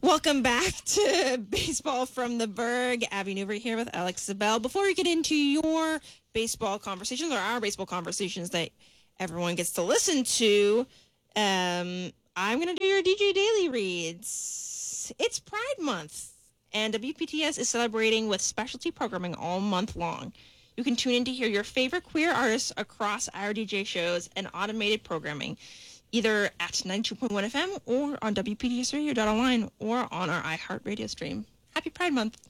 Welcome back to Baseball from the Berg. Abby Newbury here with Alex Zabel. Before we get into your baseball conversations, or our baseball conversations that everyone gets to listen to, I'm going to do your DJ Daily Reads. It's Pride Month, and WPTS is celebrating with specialty programming all month long. You can tune in to hear your favorite queer artists across our DJ shows and automated programming, either at 92.1 FM or on WPTSradio.online or on our iHeartRadio stream. Happy Pride Month.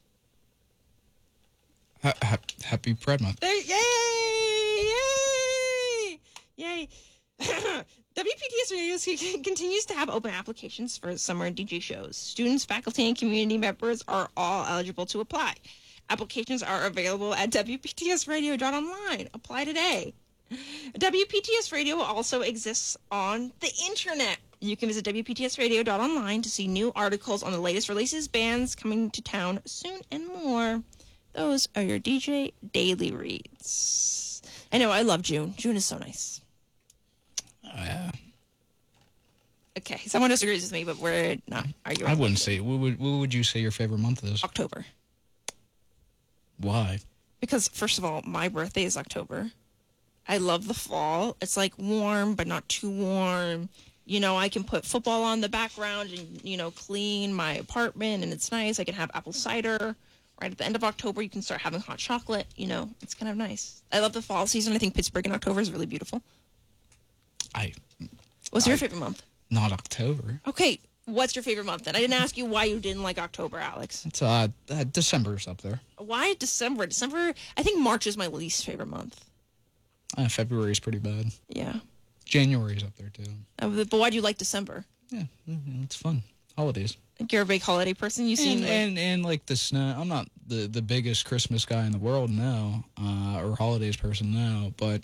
Happy Pride Month. Yay! Yay! WPTS Radio continues to have open applications for summer DJ shows. Students, faculty, and community members are all eligible to apply. Applications are available at WPTSradio.online. Apply today. WPTS Radio also exists on the internet. You can visit WPTSradio.online to see new articles on the latest releases, bands coming to town soon, and more. Those are your DJ Daily Reads. I know, I love June. June is so nice. Oh, yeah. Okay, someone disagrees with me, but we're not arguing. I wouldn't say. What would you say your favorite month is? October. Why? Because, first of all, my birthday is October. I love the fall. It's like warm, but not too warm. You know, I can put football on the background and, you know, clean my apartment, and it's nice. I can have apple cider. Right at the end of October, you can start having hot chocolate. You know, it's kind of nice. I love the fall season. I think Pittsburgh in October is really beautiful. What's your favorite month? Not October. Okay, what's your favorite month then? I didn't ask you why you didn't like October, Alex. It's December's up there. Why December? I think March is my least favorite month. February's pretty bad. Yeah. January's up there too. But why do you like December? Yeah, it's fun. Holidays. Like you're a big holiday person. You seem and like the snow. I'm not the biggest Christmas guy in the world now, or holidays person now, but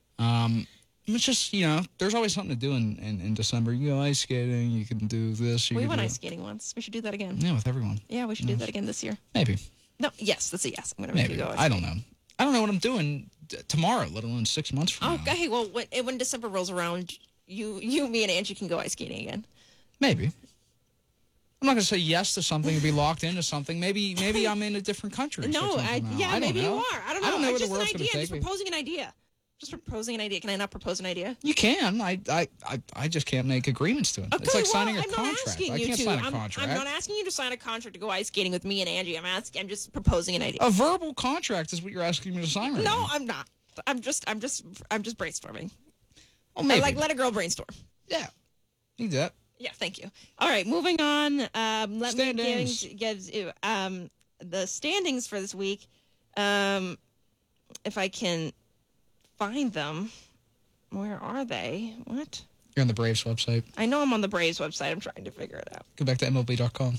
it's just, you know, there's always something to do in December. You go ice skating. You can do this. We went ice skating once. We should do that again. Yeah, with everyone. Yeah, we should do that again this year. Maybe. No, yes, that's a yes. I'm gonna make you go. I don't know. I don't know what I'm doing tomorrow, let alone 6 months from now. Okay, well, when December rolls around, you, me, and Angie can go ice skating again. Maybe. I'm not going to say yes to something and be locked into something. Maybe I'm in a different country. No, maybe you are. I don't know. I don't know where just the world's an idea. going to take Just me. proposing an idea. Just proposing an idea. Can I not propose an idea? You can. I just can't make agreements to it. Okay, it's like signing a I'm not contract. asking I you can't to. sign a contract. I'm not asking you to sign a contract to go ice skating with me and Angie. I'm just proposing an idea. A verbal contract is what you're asking me to sign right No, now. I'm not. I'm just brainstorming. Well, maybe. Like let a girl brainstorm. Yeah. You do that. Yeah, thank you. All right, moving on. Let Standings. me give the standings for this week. If I can find them. Where are they? What? You're on the Braves website. I know I'm on the Braves website. I'm trying to figure it out. Go back to MLB.com.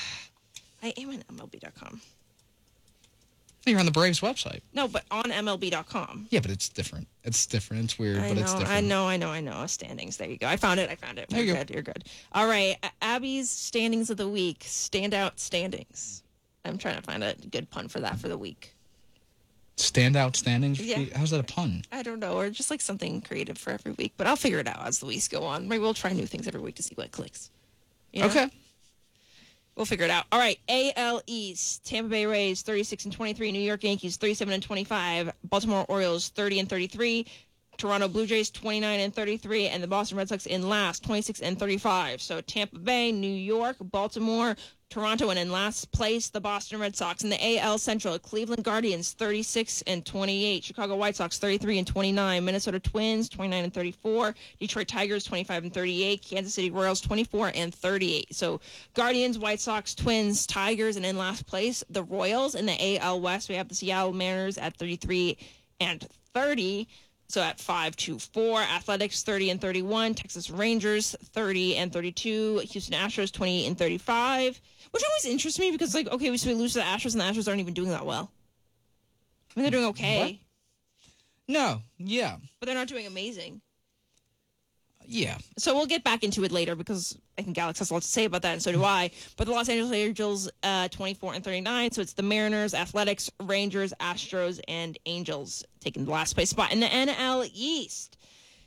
I am on MLB.com. You're on the Braves website. No, but on MLB.com. Yeah, but it's different. It's different. It's weird, but it's different. I know. Standings. There you go. I found it. There you go. You're good. All right. Abby's standings of the week. Standout standings. I'm trying to find a good pun for that for the week. Standout standings? Yeah. How's that a pun? I don't know, or just like something creative for every week. But I'll figure it out as the weeks go on. Maybe we'll try new things every week to see what clicks. You know? Okay. We'll figure it out. All right, AL East. Tampa Bay Rays 36-23. New York Yankees 37-25. Baltimore Orioles 30-33. Toronto Blue Jays 29-33, and the Boston Red Sox in last 26-35. So Tampa Bay, New York, Baltimore, Toronto, and in last place, the Boston Red Sox. In the AL Central, Cleveland Guardians 36-28, Chicago White Sox 33-29, Minnesota Twins 29-34, Detroit Tigers 25-38, Kansas City Royals 24-38. So Guardians, White Sox, Twins, Tigers, and in last place, the Royals. In the AL West, we have the Seattle Mariners at 33-30. So at 5-4, Athletics 30-31, Texas Rangers 30-32, Houston Astros 28-35, which always interests me because, like, okay, so we lose to the Astros, and the Astros aren't even doing that well. I mean, they're doing okay. What? No, yeah. But they're not doing amazing. Yeah. So we'll get back into it later because I think Alex has a lot to say about that, and so do I. But the Los Angeles Angels, 24-39. So it's the Mariners, Athletics, Rangers, Astros, and Angels taking the last place spot in the NL East.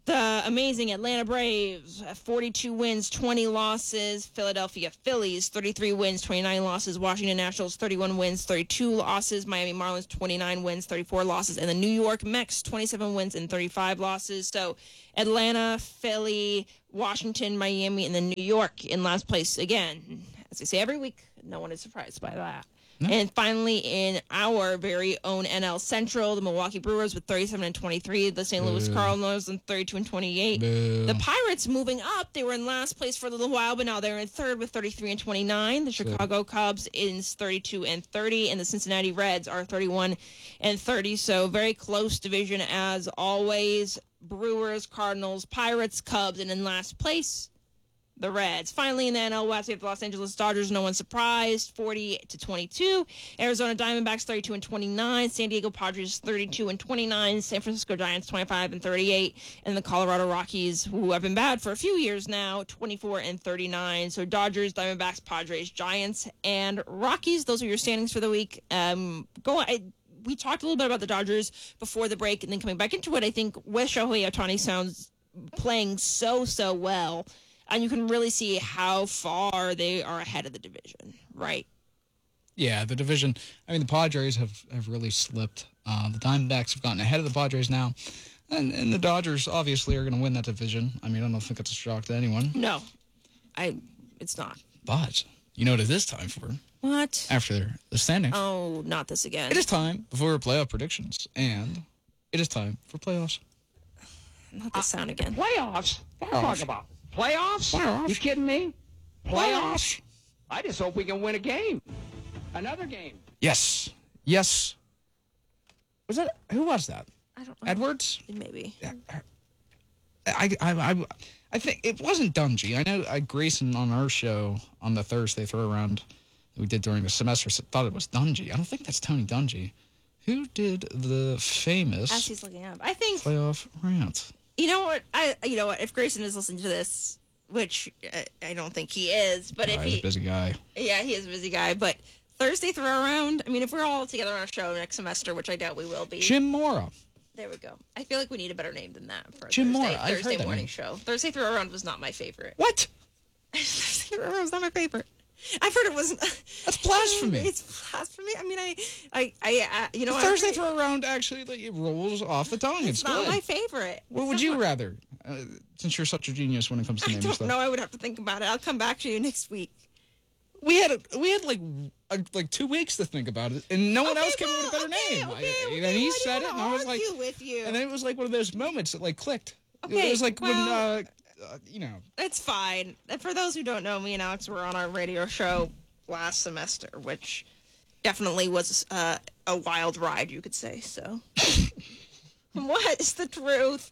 The amazing Atlanta Braves, 42 wins, 20 losses. Philadelphia Phillies, 33 wins, 29 losses. Washington Nationals, 31 wins, 32 losses. Miami Marlins, 29 wins, 34 losses. And the New York Mets, 27 wins and 35 losses. So Atlanta, Philly, Washington, Miami, and then New York in last place again. As I say every week, no one is surprised by that. No. And finally, in our very own NL Central, the Milwaukee Brewers with 37 and 23, the St. Louis Cardinals with 32 and 28. The Pirates moving up. They were in last place for a little while, but now they're in third with 33 and 29. The Chicago Cubs is 32 and 30, and the Cincinnati Reds are 31 and 30. So very close division as always. Brewers, Cardinals, Pirates, Cubs, and in last place, the Reds. Finally, in the NL West, we have the Los Angeles Dodgers. No one surprised, 40 to 22. Arizona Diamondbacks, 32 and 29. San Diego Padres, 32 and 29. San Francisco Giants, 25 and 38. And the Colorado Rockies, who have been bad for a few years now, 24 and 39. So Dodgers, Diamondbacks, Padres, Giants, and Rockies. Those are your standings for the week. We talked a little bit about the Dodgers before the break, and then coming back into it, I think with Shohei Ohtani sounds playing so well. And you can really see how far they are ahead of the division, right? Yeah, the division. I mean, the Padres have really slipped. The Diamondbacks have gotten ahead of the Padres now. And the Dodgers, obviously, are going to win that division. I mean, I don't think it's a shock to anyone. No, it's not. But you know what it is time for? What? After the standings. Oh, not this again. It is time for playoff predictions. And it is time for playoffs. Not this sound again. Playoffs? What are you talking about? Playoffs? You kidding me? Playoffs? I just hope we can win a game. Another game. Yes. Who was that? I don't know. Edwards? Maybe. Yeah. I think it wasn't Dungy. I know Grayson on our show on the Thursday throw around that we did during the semester thought it was Dungy. I don't think that's Tony Dungy. Who did the famous as he's looking up? I think playoff rant? You know what? If Grayson is listening to this, which I don't think he is, but if he's a busy guy. Yeah, he is a busy guy. But Thursday throw around. I mean, if we're all together on a show next semester, which I doubt we will be. Jim Mora. There we go. I feel like we need a better name than that for a Jim Mora. Thursday morning show. Thursday throw around was not my favorite. What? Thursday throw around was not my favorite. I've heard it wasn't. That's blasphemy. It's blasphemy. I mean, the Thursday throw around actually it rolls off the tongue. It's not good. my favorite. What would you rather? Since you're such a genius when it comes to naming stuff. I don't know. I would have to think about it. I'll come back to you next week. We had like 2 weeks to think about it, and no one else came up with a better name. And he said it, and I was like, with you. And then it was like one of those moments that like clicked. Okay, it was like when It's fine. For those who don't know, me and Alex were on our radio show last semester, which definitely was a wild ride, you could say. So, what is the truth?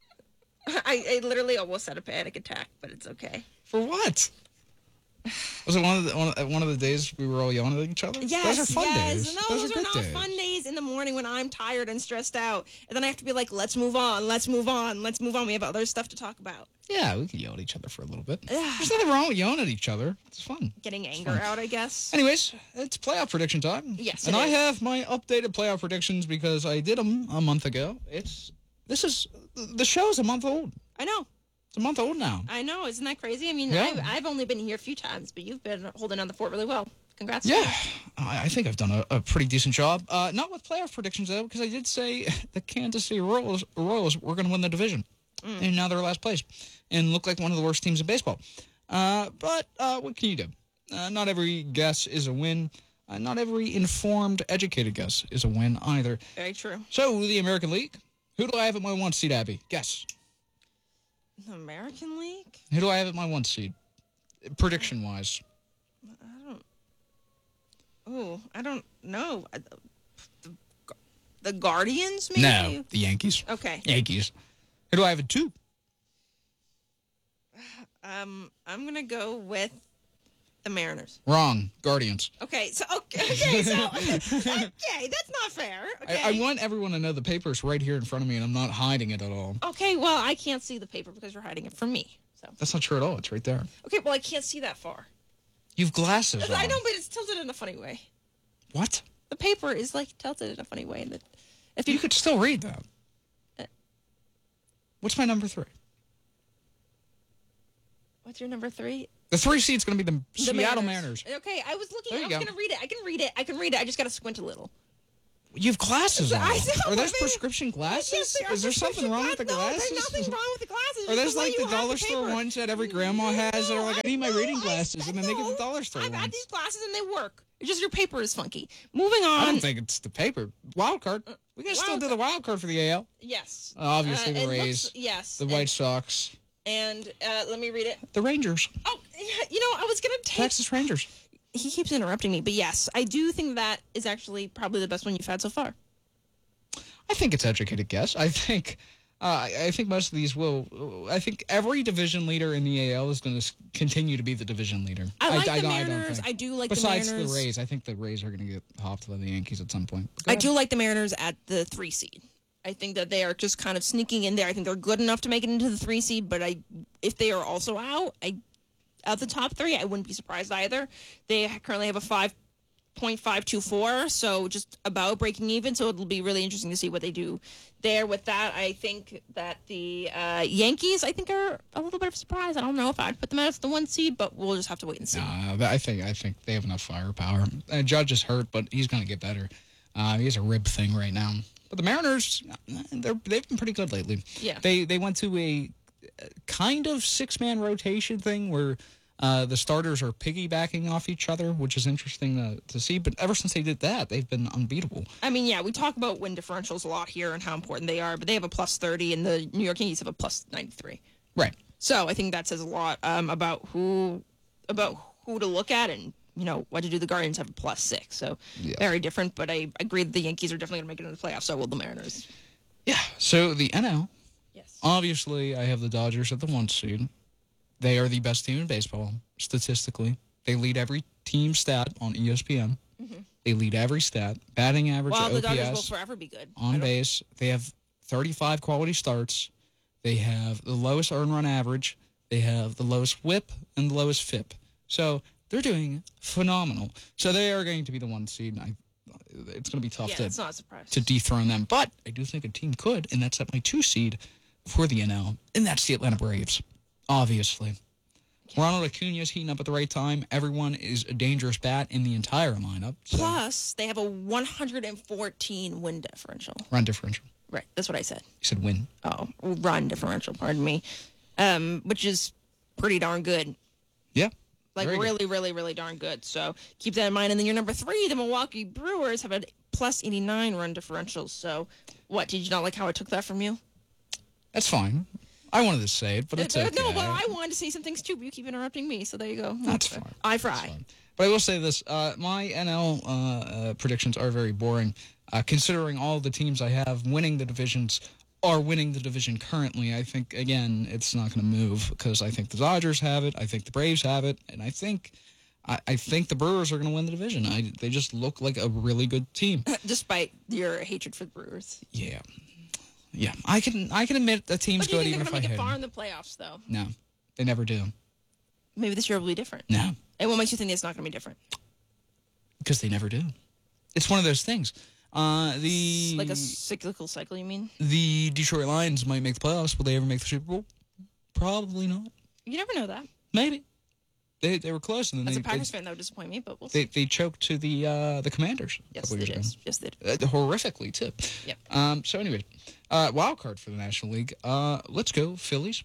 I literally almost had a panic attack, but it's okay. For what? Was it one of the days we were all yelling at each other? Yes, those are fun days. No, those are not fun days in the morning when I'm tired and stressed out, and then I have to be like, let's move on. We have other stuff to talk about. Yeah, we can yell at each other for a little bit. There's nothing wrong with yelling at each other. It's fun. Getting anger out, I guess. Anyways, it's playoff prediction time. Yes, and I have my updated playoff predictions because I did them a month ago. The show's a month old. I know. It's a month old now. I know. Isn't that crazy? I mean, yeah. I've only been here a few times, but you've been holding on the fort really well. Congrats. Yeah. I think I've done a pretty decent job. Not with playoff predictions, though, because I did say the Kansas City Royals were going to win the division. And now they're last place and look like one of the worst teams in baseball. But what can you do? Not every guess is a win. Not every informed, educated guess is a win either. Very true. So, the American League. Who do I have at my 1 seed, Abby? Guess. The American League? Who do I have at my 1 seed? Prediction-wise. I don't know. The Guardians, maybe? No, the Yankees. Okay. Yankees. Who do I have at 2? I'm going to go with the Mariners. Wrong. Guardians. Okay, that's not fair. Okay. I want everyone to know the paper's right here in front of me, and I'm not hiding it at all. Okay, well, I can't see the paper because you're hiding it from me. So that's not true at all. It's right there. Okay, well, I can't see that far. You've glasses on. I know, but it's tilted in a funny way. What? The paper is like tilted in a funny way. That if you could still read that. What's my number 3? What's your number 3? The 3 seed's going to be the Seattle Mariners. Okay, I was looking. There you I was go. going to read it. I can read it. I just got to squint a little. You have glasses on. I know, Are those maybe- prescription glasses? Yes, they are Is there something prescription wrong with the glasses? No, there's nothing wrong with the glasses. Are those Just the way like the you have dollar store paper. ones that every grandma has that are like, I need my reading know, glasses, and then they get the dollar store I've ones? had these glasses and they work. It's just your paper is funky. Moving on. I don't think it's the paper. Wild card. We can still do the wild card for the AL. Yes. Obviously, the it Rays, looks- yes. the White Sox, And let me read it. the Rangers, Oh, you know, I was going to take... Texas Rangers. He keeps interrupting me, but yes, I do think that is actually probably the best one you've had so far. I think it's educated guess. I think most of these will. I think every division leader in the AL is going to continue to be the division leader. I like the don't Mariners. think. I do like Besides the Mariners. the Rays, I think the Rays are going to get hopped by the Yankees at some point. Go I ahead. do like the Mariners at the 3 seed. I think that they are just kind of sneaking in there. I think they're good enough to make it into the 3 seed, but if they are also out the top 3, I wouldn't be surprised either. They currently have a 5.524, so just about breaking even. So it'll be really interesting to see what they do there. With that, I think that the Yankees, I think, are a little bit of a surprise. I don't know if I'd put them as the 1 seed, but we'll just have to wait and see. I think they have enough firepower. Judge is hurt, but he's going to get better. He has a rib thing right now. But the Mariners, they've been pretty good lately. Yeah. They went to a kind of 6-man rotation thing where the starters are piggybacking off each other, which is interesting to see. But ever since they did that, they've been unbeatable. I mean, yeah, we talk about win differentials a lot here and how important they are, but they have a plus 30, and the New York Yankees have a plus 93. Right. So I think that says a lot about who to look at, and what to do. The Guardians have a plus 6, so very different. But I agree that the Yankees are definitely going to make it into the playoffs. So will the Mariners. Yeah. So the NL. Yes. Obviously, I have the Dodgers at the 1 seed. They are the best team in baseball, statistically. They lead every team stat on ESPN. Mm-hmm. They lead every stat. Batting average, Well, the OPS, Dodgers will forever be good. on base. They have 35 quality starts. They have the lowest earned run average. They have the lowest whip and the lowest FIP. So they're doing phenomenal. So they are going to be the 1 seed. It's going to be tough Yeah, it's not a surprise. to dethrone them. But I do think a team could, and that's at my 2 seed for the NL, and that's the Atlanta Braves. Obviously. Ronald Acuna is heating up at the right time. Everyone is a dangerous bat in the entire lineup. So. Plus, they have a 114 win differential. Run differential. Right, that's what I said. You said win. Oh, run differential, pardon me. Which is pretty darn good. Yeah. Like, very really, good. really, really darn good. So keep that in mind. And then your number 3, the Milwaukee Brewers, have a plus 89 run differential. So what, did you not like how I took that from you? That's fine. I wanted to say it, but it's okay. No, well, I wanted to say some things too, but you keep interrupting me. So there you go. That's fine. I That's fry. fine. But I will say this. My NL predictions are very boring. Considering all the teams I have winning the divisions are winning the division currently, I think, again, it's not going to move because I think the Dodgers have it. I think the Braves have it. And I think the Brewers are going to win the division. They just look like a really good team. Despite your hatred for the Brewers. Yeah. Yeah. I can admit the team's But do you good think even they're if going I to make hate it far them. in the playoffs, though? No. They never do. Maybe this year will be different. No. And what makes you think it's not going to be different? Because they never do. It's one of those things. Like a cyclical cycle, you mean? The Detroit Lions might make the playoffs. Will they ever make the Super Bowl? Probably not. You never know that. Maybe. They were close, and then As a Packers fan, that would disappoint me, but we'll see. they choked to the Commanders. a Yes, couple they years did. Yes, they did. ago. Horrifically too. Yep. So anyway, wild card for the National League. Let's go Phillies,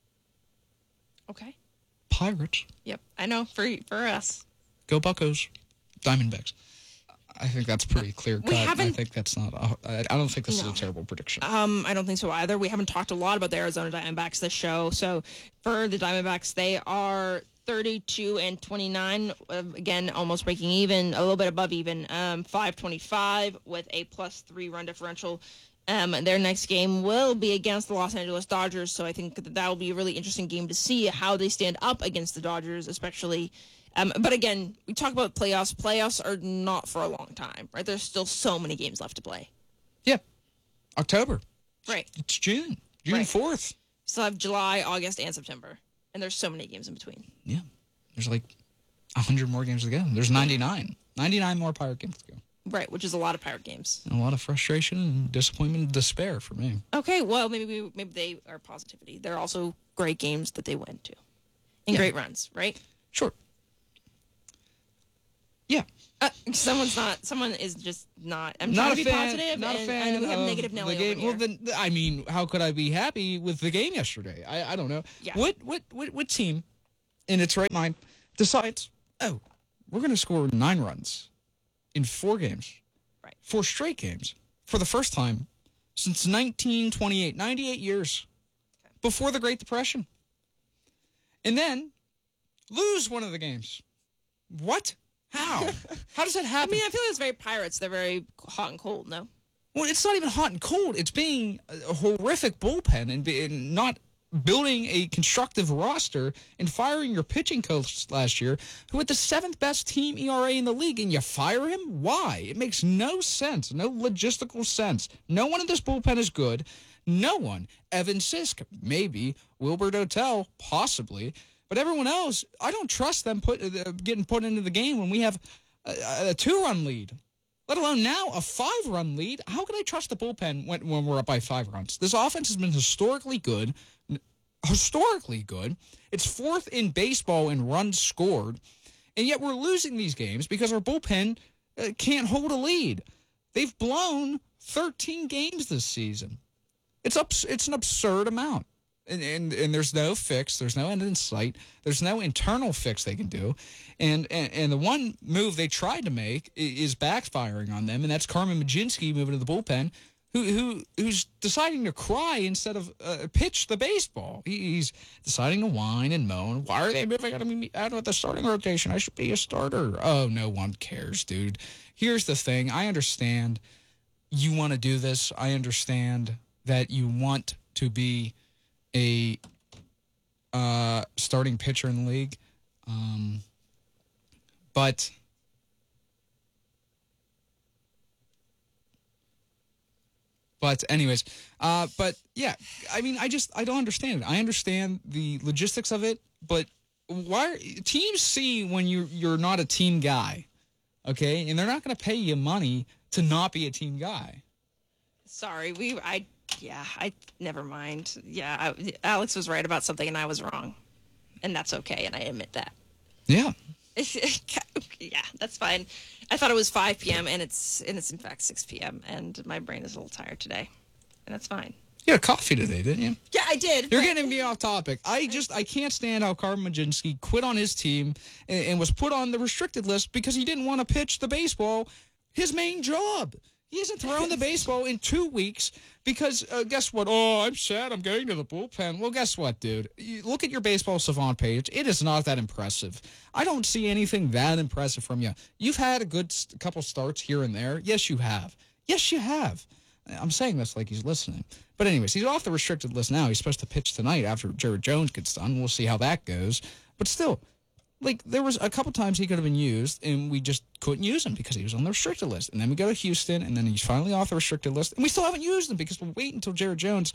Okay. Pirates. Yep. I know. For us. Go Buccos, Diamondbacks. I think that's pretty clear cut. I haven't- think that's not. I don't think this is a terrible prediction. I don't think so either. We haven't talked a lot about the Arizona Diamondbacks this show. So for the Diamondbacks, they are 32-29. Again, almost breaking even, a little bit above even. 525 with a plus 3 run differential. Their next game will be against the Los Angeles Dodgers. So I think that will be a really interesting game to see how they stand up against the Dodgers, especially. But again, we talk about playoffs. Playoffs are not for a long time, right? There's still so many games left to play. Yeah, October. Right. It's June. June Right. 4th. Still have July, August, and September. And there's so many games in between. Yeah. There's like 100 more games to go. There's 99. 99 more Pirate games to go. Right, which is a lot of Pirate games. And a lot of frustration and disappointment and despair for me. Okay, well, maybe they are positivity. They're also great games that they went to. And great runs, right? Sure. Yeah. Someone is just not. I'm Not trying a to be fan, positive, not a and fan we have of negative the Nelly game. over here. Well, then, I mean, how could I be happy with the game yesterday? I don't know. Yeah. What team in its right mind decides, oh, we're going to score 9 runs in 4 games, Right. 4 straight games, for the first time since 1928, 98 years, before the Great Depression, and then lose one of the games? What? How? How does that I happen? mean, I feel like it's very Pirates. They're very hot and cold, no? Well, it's not even hot and cold. It's being a horrific bullpen and not building a constructive roster and firing your pitching coach last year, who had the 7th best team ERA in the league, and you fire him? Why? It makes no sense, no logistical sense. No one in this bullpen is good. No one. Evan Sisk, maybe. Wilbert O'Tell, possibly. But everyone else, I don't trust them getting put into the game when we have a 2-run lead, let alone now a 5-run lead. How can I trust the bullpen when we're up by 5 runs? This offense has been historically good. It's 4th in baseball in runs scored, and yet we're losing these games because our bullpen can't hold a lead. They've blown 13 games this season. It's an absurd amount. And there's no fix. There's no end in sight. There's no internal fix they can do. And the one move they tried to make is backfiring on them, and that's Carmen Mlodzinski moving to the bullpen, who's deciding to cry instead of pitch the baseball. He's deciding to whine and moan. Why are they moving out of the starting rotation? I should be a starter. Oh, no one cares, dude. Here's the thing. I understand you want to do this. I understand that you want to be a starting pitcher in the league. But anyways, but yeah, I mean, I don't understand it. I understand the logistics of it, but why teams see when you're not a team guy, okay? And they're not going to pay you money to not be a team guy. Sorry, never mind. Yeah, Alex was right about something and I was wrong. And that's okay, and I admit that. Yeah. Yeah, that's fine. I thought it was 5 p.m. and it's in fact 6 p.m. and my brain is a little tired today. And that's fine. You had coffee today, didn't you? Yeah, I did. You're getting me off topic. I can't stand how Carmen Mlodzinski quit on his team and was put on the restricted list because he didn't want to pitch the baseball, his main job. He hasn't thrown the baseball in 2 weeks because, guess what? Oh, I'm sad I'm going to the bullpen. Well, guess what, dude? You look at your baseball savant page. It is not that impressive. I don't see anything that impressive from you. You've had a good couple starts here and there. Yes, you have. Yes, you have. I'm saying this like he's listening. But anyways, he's off the restricted list now. He's supposed to pitch tonight after Jared Jones gets done. We'll see how that goes. But still, like, there was a couple times he could have been used, and we just couldn't use him because he was on the restricted list. And then we go to Houston, and then he's finally off the restricted list. And we still haven't used him because we'll wait until Jared Jones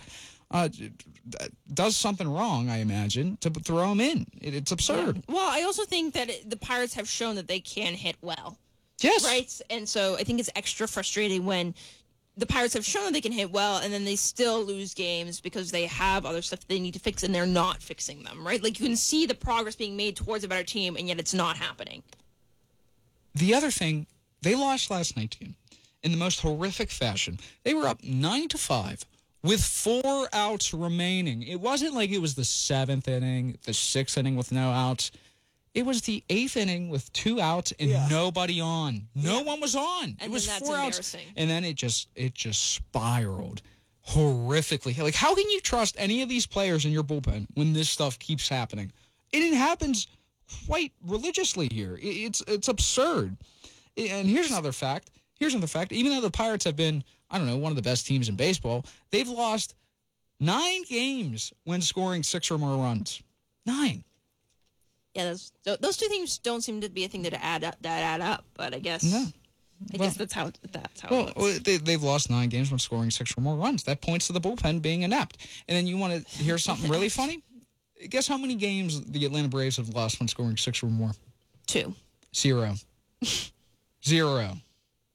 does something wrong, I imagine, to throw him in. It's absurd. Yeah. Well, I also think that the Pirates have shown that they can hit well. Yes. Right? And so I think it's extra frustrating when the Pirates have shown that they can hit well, and then they still lose games because they have other stuff that they need to fix, and they're not fixing them, right? Like, you can see the progress being made towards a better team, and yet it's not happening. The other thing, they lost last night, team, in the most horrific fashion. They were up 9-5 with 4 outs remaining. It wasn't like it was the 7th inning, the 6th inning with no outs. It was the 8th inning with 2 outs and nobody on. No one was on. And it was then that's 4 outs. embarrassing. And then it just spiraled horrifically. Like, how can you trust any of these players in your bullpen when this stuff keeps happening? And it happens quite religiously here. It's absurd. And here's another fact. Even though the Pirates have been, I don't know, one of the best teams in baseball, they've lost 9 games when scoring 6 or more runs. 9. Yeah, those two things don't seem to be a thing that add up. But I guess I guess that's how it looks. They've lost 9 games when scoring 6 or more runs. That points to the bullpen being inept. And then you want to hear something really funny? Guess how many games the Atlanta Braves have lost when scoring 6 or more? 2. 0. 0.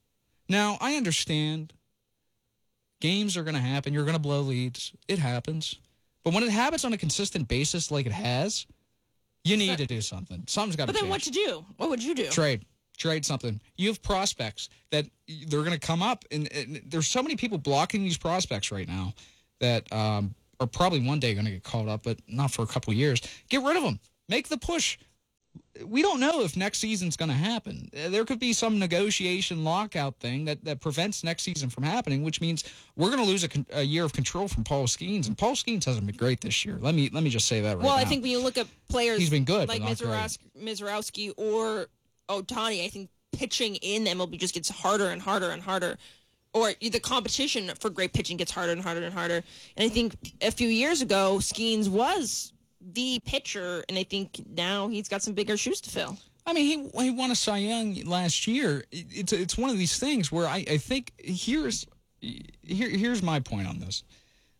Now, I understand games are going to happen. You're going to blow leads. It happens. But when it happens on a consistent basis like it has, you need to do something. Something's got to change. But then what to do? What would you do? Trade something. You have prospects that they're going to come up, and there's so many people blocking these prospects right now that are probably one day going to get called up, but not for a couple of years. Get rid of them. Make the push. We don't know if next season's going to happen. There could be some negotiation lockout thing that prevents next season from happening, which means we're going to lose a year of control from Paul Skeens. And Paul Skeens hasn't been great this year. Let me just say that right now. Well, I think when you look at players he's been good, like Mizorowski or Ohtani, I think pitching in MLB just gets harder and harder and harder. Or the competition for great pitching gets harder and harder and harder. And I think a few years ago, Skeens was the pitcher, and I think now he's got some bigger shoes to fill. I mean, he won a Cy Young last year. It's one of these things where I think here's my point on this.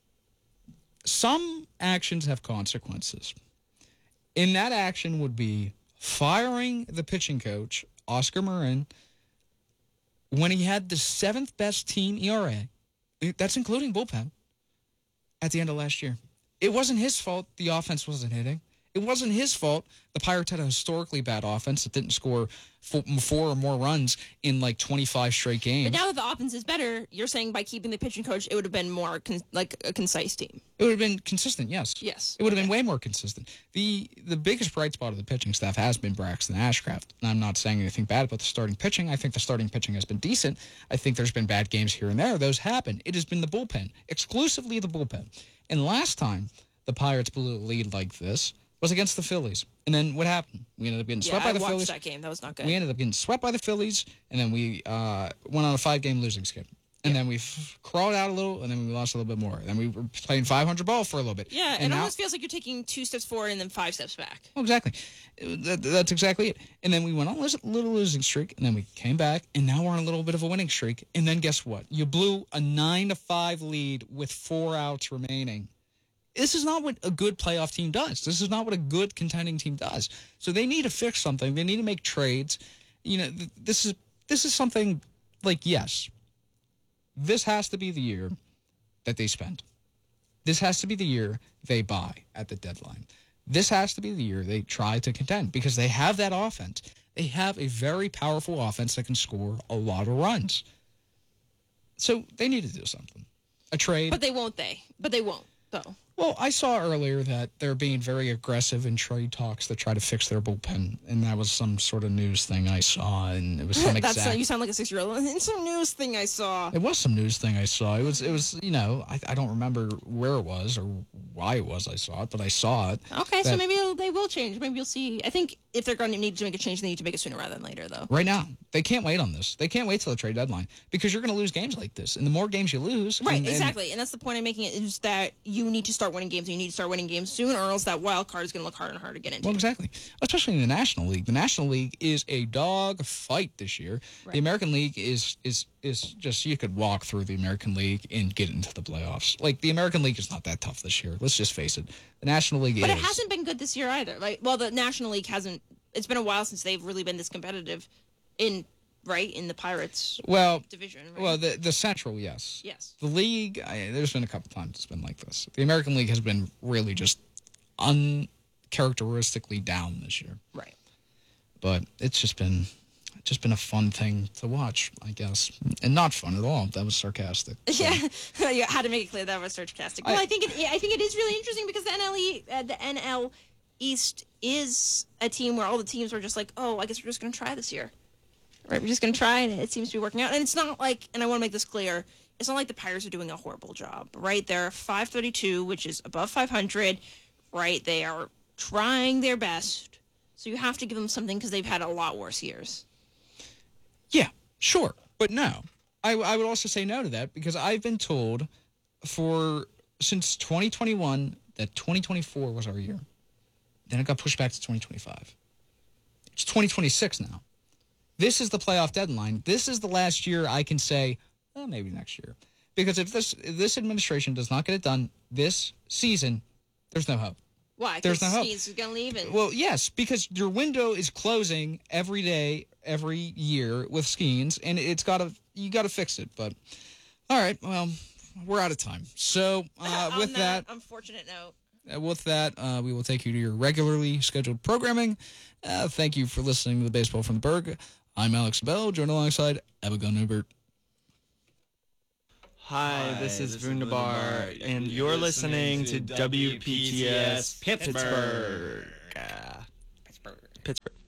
Some actions have consequences. And that action would be firing the pitching coach, Oscar Marin, when he had the 7th best team ERA. That's including bullpen at the end of last year. It wasn't his fault the offense wasn't hitting. It wasn't his fault the Pirates had a historically bad offense that didn't score 4 or more runs in like 25 straight games. But now that the offense is better, you're saying by keeping the pitching coach, it would have been more like a concise team. It would have been consistent, yes. Yes. It would have been way more consistent. The biggest bright spot of the pitching staff has been Braxton Ashcraft. And I'm not saying anything bad about the starting pitching. I think the starting pitching has been decent. I think there's been bad games here and there. Those happen. It has been the bullpen, exclusively the bullpen. And last time the Pirates blew a lead like this was against the Phillies. And then what happened? We ended up getting swept by the Phillies. I watched that game. That was not good. We ended up getting swept by the Phillies, and then we went on a 5-game losing skid. And then we crawled out a little, and then we lost a little bit more. And then we were playing 500 ball for a little bit. Yeah, and it almost feels like you're taking 2 steps forward and then 5 steps back. Well, exactly. That's exactly it. And then we went on a little losing streak, and then we came back, and now we're on a little bit of a winning streak. And then guess what? You blew a 9-5 lead with 4 outs remaining. This is not what a good playoff team does. This is not what a good contending team does. So they need to fix something. They need to make trades. You know, this is something like, yes, this has to be the year that they spend. This has to be the year they buy at the deadline. This has to be the year they try to contend because they have that offense. They have a very powerful offense that can score a lot of runs. So they need to do something. A trade. But they won't, though. Well, I saw earlier that they're being very aggressive in trade talks to try to fix their bullpen, and that was some sort of news thing I saw, and it was some exact... You sound like a 6-year-old. It's some news thing I saw. It was some news thing I saw. It was you know, I don't remember where it was or why it was I saw it, but I saw it. Okay, so maybe they will change. Maybe you'll see. I think if they're going to need to make a change, they need to make it sooner rather than later, though. Right now. They can't wait on this. They can't wait till the trade deadline because you're going to lose games like this, and the more games you lose... Right, exactly, and that's the point I'm making, is that you need to start winning games, and you need to start winning games soon, or else that wild card is going to look harder and harder to get into. Well, exactly. Especially in the National League. The National League is a dog fight this year. Right. The American League is just, you could walk through the American League and get into the playoffs. Like, the American League is not that tough this year. Let's just face it. The National League But it hasn't been good this year either. Like, well, the National League hasn't. It's been a while since they've really been this competitive in the Pirates division. Right? Well, the Central, yes. Yes. The League, there's been a couple times it's been like this. The American League has been really just uncharacteristically down this year. Right. But it's just been a fun thing to watch, I guess. And not fun at all. That was sarcastic. So. Yeah. You had to make it clear that was sarcastic. Well, I think it is really interesting because the NL East is a team where all the teams are just like, oh, I guess we're just going to try this year. Right, we're just going to try, and it seems to be working out. And it's not like, and I want to make this clear, it's not like the Pirates are doing a horrible job, right? They're 532, which is above 500, right? They are trying their best. So you have to give them something because they've had a lot worse years. Yeah, sure. But no. I would also say no to that because I've been told since 2021 that 2024 was our year. Then it got pushed back to 2025. It's 2026 now. This is the playoff deadline. This is the last year I can say, well, maybe next year. Because if this administration does not get it done this season, there's no hope. Why? There's no hope. Skeens is going to leave. Well, yes, because your window is closing every day, every year with Skeens, and it's got to, you got to fix it. But all right, well, we're out of time. So with that unfortunate note. With that, we will take you to your regularly scheduled programming. Thank you for listening to the Baseball from the Berg. I'm Alex Bell, joined alongside Abigail Newbert. Hi, this is Wunderbar, and you're listening to WPTS Pittsburgh. Pittsburgh.